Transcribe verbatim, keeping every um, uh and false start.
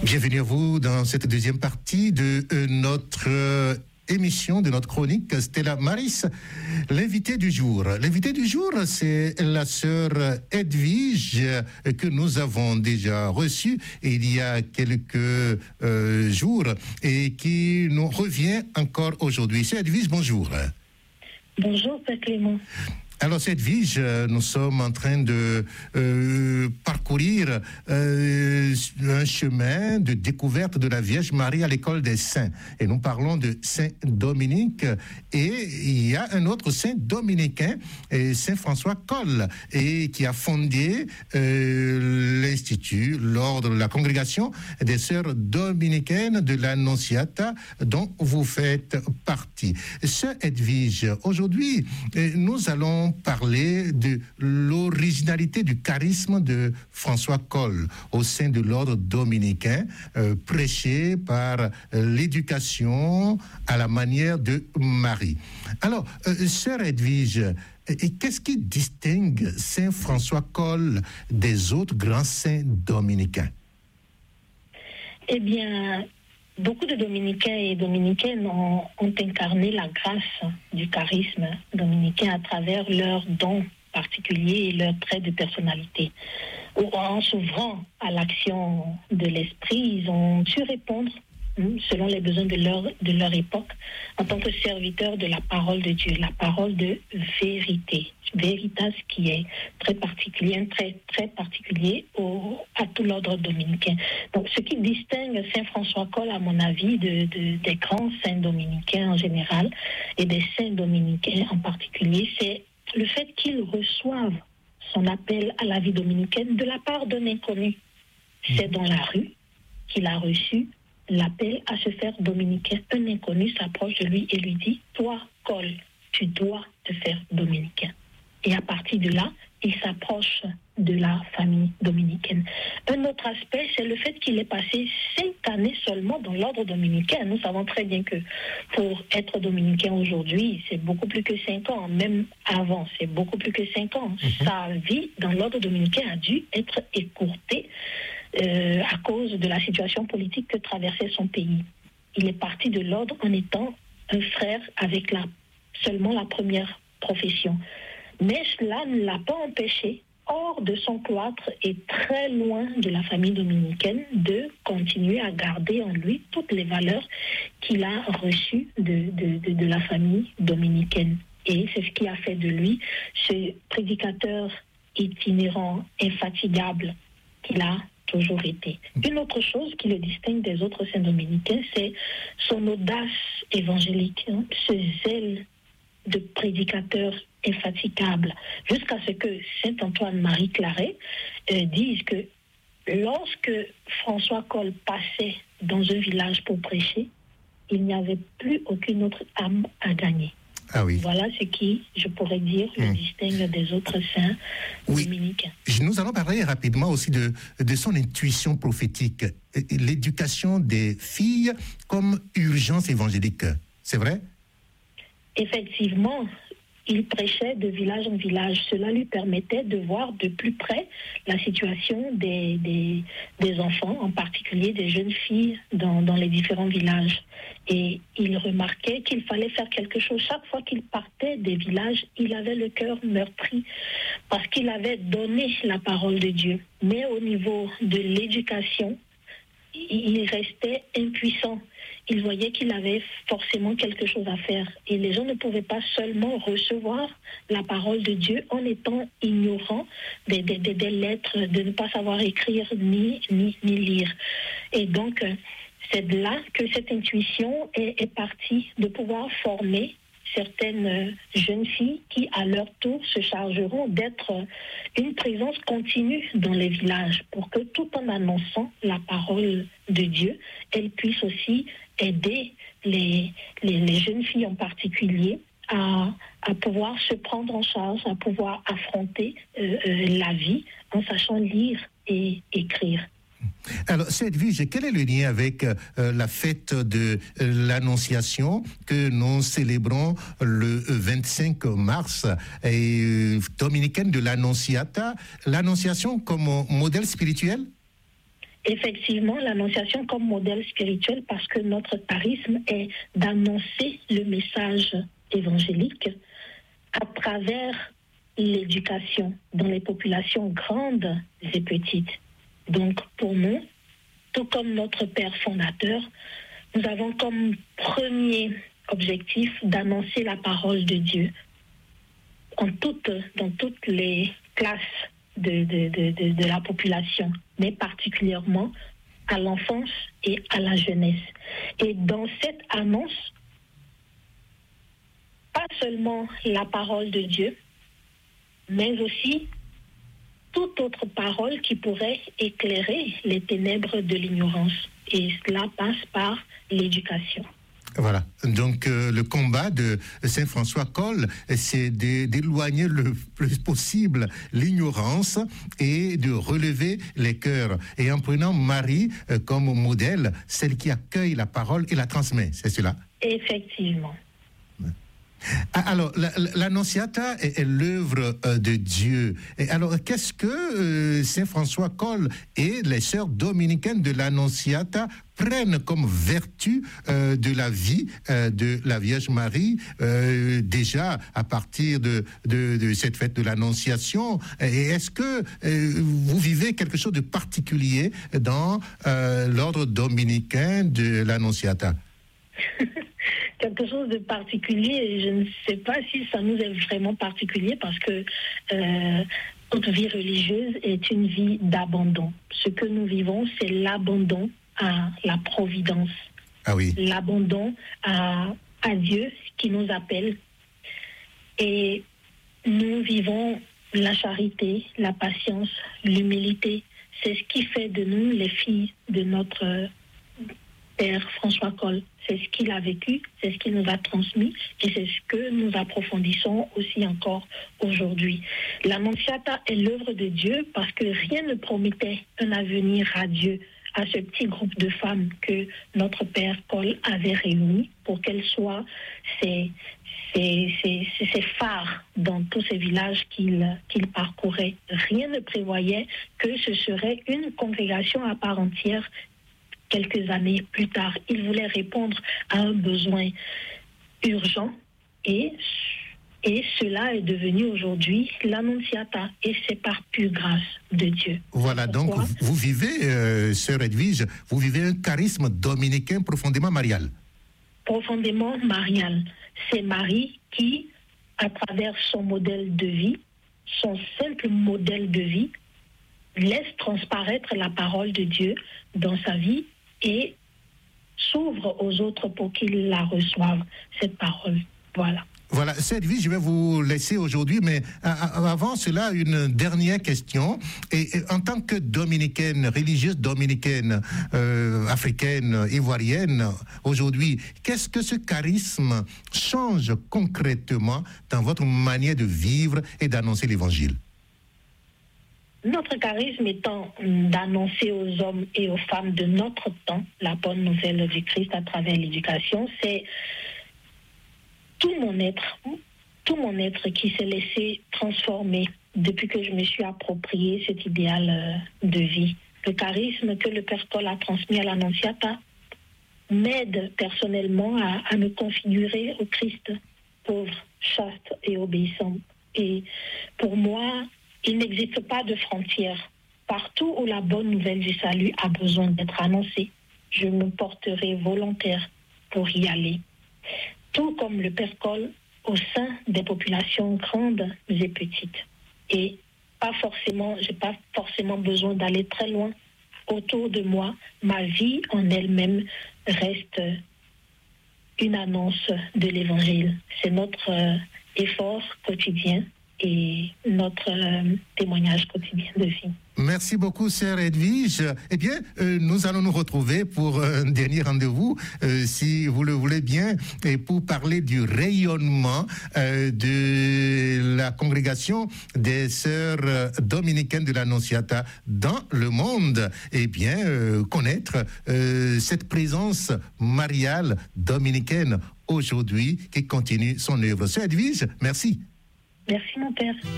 Bienvenue à vous dans cette deuxième partie de euh, notre euh, émission, de notre chronique Stella Maris. L'invité du jour. L'invité du jour, c'est la sœur Edwige euh, que nous avons déjà reçue il y a quelques euh, jours et qui nous revient encore aujourd'hui. C'est Edwige, bonjour. Bonjour, Père Clément. Alors, cette Edwige, nous sommes en train de euh, parcourir euh, un chemin de découverte de la Vierge Marie à l'école des saints. Et nous parlons de Saint Dominique. Et il y a un autre saint dominicain, Saint François Coll, et qui a fondé euh, l'Institut, l'ordre, la congrégation des sœurs dominicaines de l'Annonciata, dont vous faites partie. Sœur Edwige, aujourd'hui, nous allons parler de l'originalité du charisme de François Coll au sein de l'ordre dominicain, euh, prêché par euh, l'éducation à la manière de Marie. Alors, euh, sœur Edwige, et qu'est-ce qui distingue Saint François Coll des autres grands saints dominicains? Eh bien, beaucoup de dominicains et dominicaines ont, ont incarné la grâce du charisme dominicain à travers leurs dons particuliers et leurs traits de personnalité. En s'ouvrant à l'action de l'esprit, ils ont su répondre selon les besoins de leur, de leur époque, en tant que serviteurs de la parole de Dieu, la parole de vérité. Veritas qui est très particulier, très, très particulier au, à tout l'ordre dominicain. Donc, ce qui distingue Saint François Coll, à mon avis, de, de, des grands saints dominicains en général, et des saints dominicains en particulier, c'est le fait qu'ils reçoivent son appel à la vie dominicaine de la part d'un inconnu. C'est dans la rue qu'il a reçu l'appel à se faire dominicain. Un inconnu s'approche de lui et lui dit « Toi, Coll, tu dois te faire dominicain ». Et à partir de là, il s'approche de la famille dominicaine. Un autre aspect, c'est le fait qu'il est passé cinq années seulement dans l'ordre dominicain. Nous savons très bien que pour être dominicain aujourd'hui, c'est beaucoup plus que cinq ans. Même avant, c'est beaucoup plus que cinq ans. Mm-hmm. Sa vie dans l'ordre dominicain a dû être écourtée euh, à cause de la situation politique que traversait son pays. Il est parti de l'ordre en étant un frère avec la, seulement la première profession. Mais cela ne l'a pas empêché, hors de son cloître et très loin de la famille dominicaine, de continuer à garder en lui toutes les valeurs qu'il a reçues de, de, de, de la famille dominicaine. Et c'est ce qui a fait de lui ce prédicateur itinérant, infatigable qu'il a toujours été. Une autre chose qui le distingue des autres saints dominicains, c'est son audace évangélique, hein, ce zèle de prédicateur infatigable, jusqu'à ce que saint Antoine-Marie Claret euh, dise que lorsque François Coll passait dans un village pour prêcher, il n'y avait plus aucune autre âme à gagner. Ah oui. Voilà ce qui, je pourrais dire, le mmh. distingue des autres saints oui. dominicains. Nous allons parler rapidement aussi de, de son intuition prophétique, l'éducation des filles comme urgence évangélique. C'est vrai? Effectivement, il prêchait de village en village. Cela lui permettait de voir de plus près la situation des, des, des enfants, en particulier des jeunes filles dans, dans les différents villages. Et il remarquait qu'il fallait faire quelque chose. Chaque fois qu'il partait des villages, il avait le cœur meurtri parce qu'il avait donné la parole de Dieu. Mais au niveau de l'éducation, il restait impuissant. Il voyait qu'il avait forcément quelque chose à faire. Et les gens ne pouvaient pas seulement recevoir la parole de Dieu en étant ignorants des, des, des, des lettres, de ne pas savoir écrire ni, ni, ni lire. Et donc, c'est de là que cette intuition est, est partie de pouvoir former certaines jeunes filles qui, à leur tour, se chargeront d'être une présence continue dans les villages pour que, tout en annonçant la parole de Dieu, elles puissent aussi aider les, les, les jeunes filles en particulier à, à pouvoir se prendre en charge, à pouvoir affronter euh, euh, la vie en sachant lire et écrire. Alors, cette Edwige, quel est le lien avec euh, la fête de euh, l'Annonciation que nous célébrons le vingt-cinq mars, et, euh, dominicaine de l'Annonciata, l'Annonciation comme modèle spirituel? Effectivement, l'annonciation comme modèle spirituel, parce que notre charisme est d'annoncer le message évangélique à travers l'éducation dans les populations grandes et petites. Donc, pour nous, tout comme notre père fondateur, nous avons comme premier objectif d'annoncer la parole de Dieu en toutes, dans toutes les classes de, de, de, de, de la population, mais particulièrement à l'enfance et à la jeunesse. Et dans cette annonce, pas seulement la parole de Dieu, mais aussi toute autre parole qui pourrait éclairer les ténèbres de l'ignorance. Et cela passe par l'éducation. Voilà. Donc, euh, le combat de Saint François Coll, c'est de, d'éloigner le plus possible l'ignorance et de relever les cœurs. Et en prenant Marie euh, comme modèle, celle qui accueille la parole et la transmet, c'est cela? Effectivement. Alors, l'Annonciata est, est l'œuvre euh, de Dieu. Et alors, qu'est-ce que euh, Saint François Coll et les sœurs dominicaines de l'Annonciata prennent comme vertu euh, de la vie euh, de la Vierge Marie, euh, déjà à partir de, de, de cette fête de l'Annonciation? Et est-ce que euh, vous vivez quelque chose de particulier dans euh, l'ordre dominicain de l'Annonciata? Quelque chose de particulier, je ne sais pas si ça nous est vraiment particulier parce que euh, notre vie religieuse est une vie d'abandon. Ce que nous vivons, c'est l'abandon à la providence. Ah oui. L'abandon à, à Dieu qui nous appelle. Et nous vivons la charité, la patience, l'humilité. C'est ce qui fait de nous les filles de notre Père François Coll. C'est ce qu'il a vécu, c'est ce qu'il nous a transmis et c'est ce que nous approfondissons aussi encore aujourd'hui. L'Annonciata est l'œuvre de Dieu parce que rien ne promettait un avenir radieux à ce petit groupe de femmes que notre Père Coll avait réuni pour qu'elles soient ces, ces, ces, ces phares dans tous ces villages qu'il, qu'il parcourait. Rien ne prévoyait que ce serait une congrégation à part entière. Quelques années plus tard, il voulait répondre à un besoin urgent et, et cela est devenu aujourd'hui l'Annonciata et c'est par pure grâce de Dieu. Voilà, donc Pourquoi? vous vivez, euh, sœur Edwige, vous vivez un charisme dominicain profondément marial. Profondément marial. C'est Marie qui, à travers son modèle de vie, son simple modèle de vie, laisse transparaître la parole de Dieu dans sa vie et s'ouvre aux autres pour qu'ils la reçoivent, cette parole. Voilà. Voilà, cette vie, je vais vous laisser aujourd'hui, mais avant cela, une dernière question. Et, et en tant que dominicaine, religieuse dominicaine, euh, africaine, ivoirienne, aujourd'hui, qu'est-ce que ce charisme change concrètement dans votre manière de vivre et d'annoncer l'Évangile? Notre charisme étant d'annoncer aux hommes et aux femmes de notre temps la bonne nouvelle du Christ à travers l'éducation, c'est tout mon être, tout mon être qui s'est laissé transformer depuis que je me suis approprié cet idéal de vie. Le charisme que le Père Coll a transmis à l'Annonciata m'aide personnellement à, à me configurer au Christ, pauvre, chaste et obéissant. Et pour moi, il n'existe pas de frontières. Partout où la bonne nouvelle du salut a besoin d'être annoncée, je me porterai volontaire pour y aller. Tout comme le Père Coll au sein des populations grandes et petites. Et pas forcément, j'ai pas forcément besoin d'aller très loin. Autour de moi, ma vie en elle-même reste une annonce de l'Évangile. C'est notre euh, effort quotidien et notre euh, témoignage quotidien de vie. Merci beaucoup, sœur Edwige. Eh bien, euh, nous allons nous retrouver pour un dernier rendez-vous, euh, si vous le voulez bien, et pour parler du rayonnement euh, de la congrégation des sœurs dominicaines de l'Annonciata dans le monde. Eh bien, euh, connaître euh, cette présence mariale dominicaine aujourd'hui qui continue son œuvre. Sœur Edwige, merci. Merci, mon père.